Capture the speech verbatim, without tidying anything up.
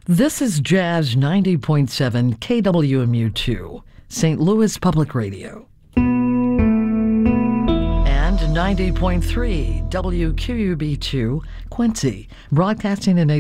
This is Jazz ninety point seven K W M U two, Saint Louis Public Radio. And ninety point three W Q U B two, Quincy, broadcasting in a